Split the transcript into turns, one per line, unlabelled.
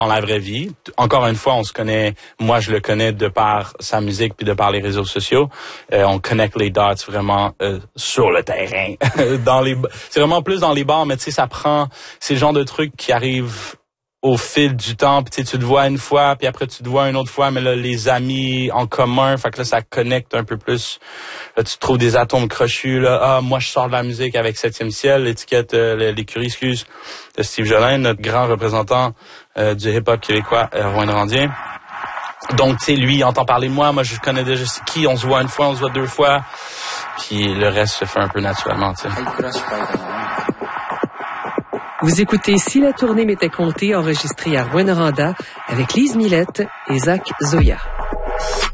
dans la vraie vie. Encore une fois, on se connaît. Moi, je le connais de par sa musique puis de par les réseaux sociaux. On connecte les dots vraiment sur le terrain. C'est vraiment plus dans les bars, mais tu sais, ça prend. C'est le genre de truc qui arrive au fil du temps, puis tu te vois une fois, puis après tu te vois une autre fois, mais là, les amis en commun, fait que là, ça connecte un peu plus. Là, tu trouves des atomes crochus, là. Ah, moi, je sors de la musique avec Septième Ciel, l'étiquette, l'écurie, de Steve Jolin, notre grand représentant du hip-hop québécois, rwandien. Donc, tu sais, lui, il entend parler de moi je connais déjà c'est qui, on se voit une fois, on se voit deux fois, puis le reste se fait un peu naturellement, tu sais.
Vous écoutez Si la tournée m'était comptée, enregistré à Rouyn-Noranda avec Lise Millette et Zach Zoya.